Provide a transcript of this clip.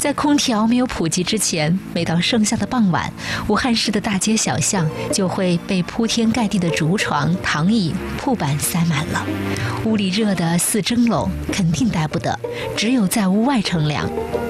在空调没有普及之前，每到盛夏的傍晚，武汉市的大街小巷就会被铺天盖地的竹床、躺椅、铺板塞满了。屋里热得似蒸笼，肯定待不得，只有在屋外乘凉。